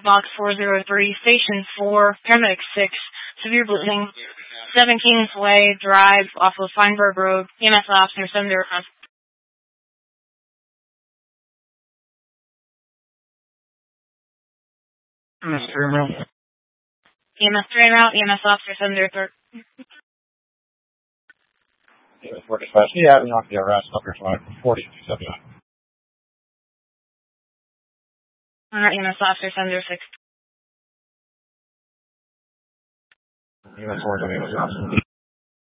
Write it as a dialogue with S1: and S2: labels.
S1: Box 403, Station 4, Paramedic 6, severe bleeding, 7 Kingsway Drive off of Feinberg Road, EMS officer 705.
S2: EMS 3 en route.
S1: EMS 3 en route, EMS officer 703.
S2: EMS 4 dispatch. Yeah, we knocked the arrest up your flag 4079.
S1: Alright, EMS officer 706.
S2: EMS 4 WS officer.